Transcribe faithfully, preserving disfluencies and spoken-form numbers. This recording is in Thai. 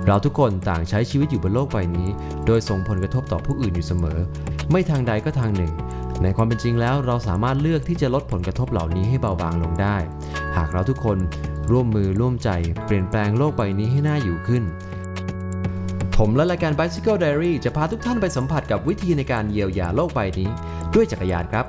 เราทุกคนต่างใช้ชีวิตอยู่บนโลกใบนี้โดยส่งผลกระทบต่อผู้อื่นอยู่เสมอไม่ทางใดก็ทางหนึ่งในความเป็นจริงแล้วเราสามารถเลือกที่จะลดผลกระทบเหล่านี้ให้เบาบางลงได้หากเราทุกคนร่วมมือร่วมใจเปลี่ยนแปลงโลกใบนี้ให้น่าอยู่ขึ้นผมและรายการ Bicycle Diary จะพาทุกท่านไปสัมผัสกับวิธีในการเยียวยาโลกใบนี้ด้วยจักรยานครับ